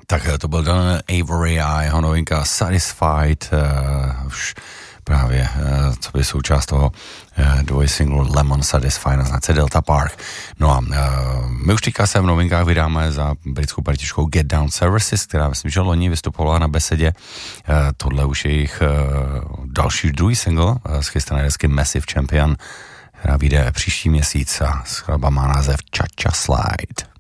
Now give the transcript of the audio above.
Tak to byl Dan Avery a jeho novinka Satisfied, už právě co by součást toho dvojsinglu Lemon Satisfied na značce Delta Park. No a my už teďka se v novinkách vydáme za britskou partičkou Get Down Services, která myslím, že loni vystupovala na Besedě. Tohle už je jejich další druhý single z chystané desky Massive Champion, která vyjde příští měsíc a skladba má název Cha-Cha Slide.